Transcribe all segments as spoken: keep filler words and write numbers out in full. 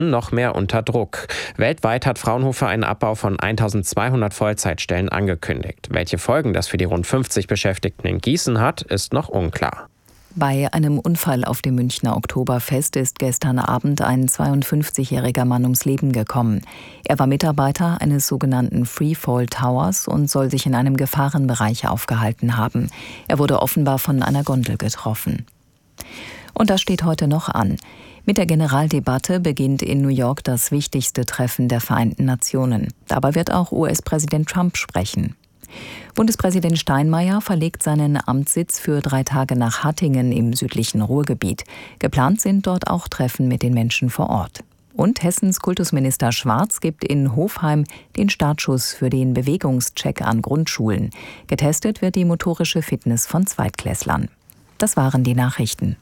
noch mehr unter Druck. Weltweit hat Fraunhofer einen Abbau von eintausendzweihundert Vollzeitstellen angekündigt. Welche Folgen das für die rund fünfzig Beschäftigten in Gießen hat, ist noch unklar. Bei einem Unfall auf dem Münchner Oktoberfest ist gestern Abend ein zweiundfünfzigjähriger Mann ums Leben gekommen. Er war Mitarbeiter eines sogenannten Freefall Towers und soll sich in einem Gefahrenbereich aufgehalten haben. Er wurde offenbar von einer Gondel getroffen. Und das steht heute noch an. Mit der Generaldebatte beginnt in New York das wichtigste Treffen der Vereinten Nationen. Dabei wird auch U S-Präsident Trump sprechen. Bundespräsident Steinmeier verlegt seinen Amtssitz für drei Tage nach Hattingen im südlichen Ruhrgebiet. Geplant sind dort auch Treffen mit den Menschen vor Ort. Und Hessens Kultusminister Schwarz gibt in Hofheim den Startschuss für den Bewegungscheck an Grundschulen. Getestet wird die motorische Fitness von Zweitklässlern. Das waren die Nachrichten.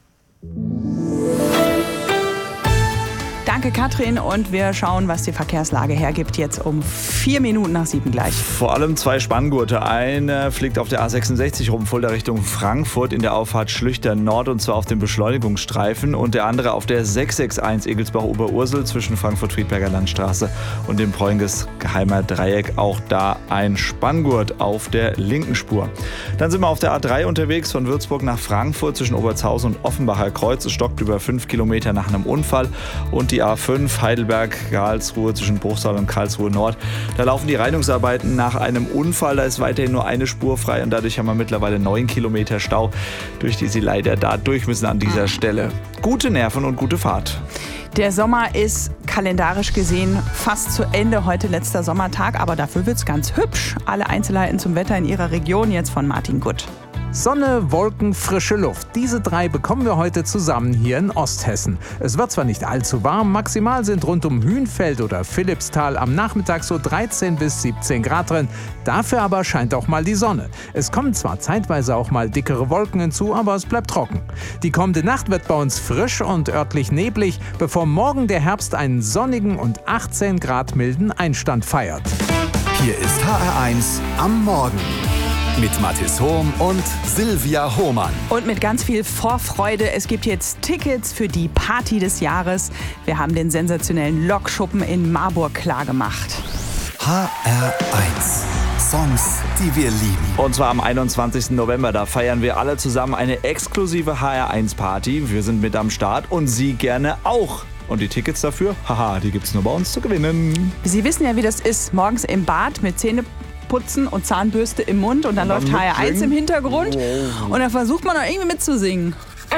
Danke, Katrin. Und wir schauen, was die Verkehrslage hergibt. Jetzt um vier Minuten nach sieben gleich. Vor allem zwei Spanngurte. Eine fliegt auf der A sechsundsechzig rum, Fulda Richtung Frankfurt in der Auffahrt Schlüchter Nord, und zwar auf dem Beschleunigungsstreifen. Und der andere auf der sechs sechs eins Egelsbach-Oberursel zwischen Frankfurt-Friedberger Landstraße und dem Preunges-Geheimer Dreieck. Auch da ein Spanngurt auf der linken Spur. Dann sind wir auf der A drei unterwegs von Würzburg nach Frankfurt zwischen Obertshausen und Offenbacher Kreuz. Es stockt über fünf Kilometer nach einem Unfall. Und die A fünf Heidelberg-Karlsruhe zwischen Bruchsal und Karlsruhe Nord. Da laufen die Reinigungsarbeiten nach einem Unfall. Da ist weiterhin nur eine Spur frei und dadurch haben wir mittlerweile neun Kilometer Stau, durch die Sie leider da durch müssen an dieser Stelle. Gute Nerven und gute Fahrt. Der Sommer ist kalendarisch gesehen fast zu Ende. Heute letzter Sommertag, aber dafür wird's ganz hübsch. Alle Einzelheiten zum Wetter in Ihrer Region jetzt von Martin Gutt. Sonne, Wolken, frische Luft. Diese drei bekommen wir heute zusammen hier in Osthessen. Es wird zwar nicht allzu warm, maximal sind rund um Hünfeld oder Philippsthal am Nachmittag so dreizehn bis siebzehn Grad drin. Dafür aber scheint auch mal die Sonne. Es kommen zwar zeitweise auch mal dickere Wolken hinzu, aber es bleibt trocken. Die kommende Nacht wird bei uns frisch und örtlich neblig, bevor morgen der Herbst einen sonnigen und achtzehn Grad milden Einstand feiert. Hier ist H R eins am Morgen. Mit Mathis Hohm und Silvia Hohmann. Und mit ganz viel Vorfreude. Es gibt jetzt Tickets für die Party des Jahres. Wir haben den sensationellen Lokschuppen in Marburg klargemacht. H R eins. Songs, die wir lieben. Und zwar am einundzwanzigsten November. Da feiern wir alle zusammen eine exklusive H R eins Party. Wir sind mit am Start und Sie gerne auch. Und die Tickets dafür, haha, die gibt's nur bei uns zu gewinnen. Sie wissen ja, wie das ist. Morgens im Bad mit Zähne putzen und Zahnbürste im Mund und dann, und dann läuft H R eins im Hintergrund oh. Und dann versucht man noch irgendwie mitzusingen.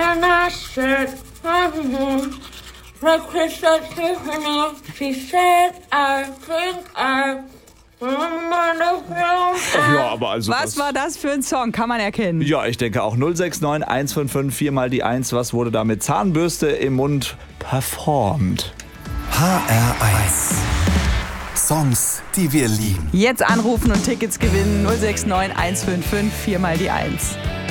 Ja, aber also was, was war das für ein Song? Kann man erkennen. Ja, ich denke auch. null sechs neun eins fünf fünf vier mal die eins. Was wurde da mit Zahnbürste im Mund performt? H R eins. Songs, die wir lieben. Jetzt anrufen und Tickets gewinnen. null sechs neun eins fünf fünf vier mal die eins.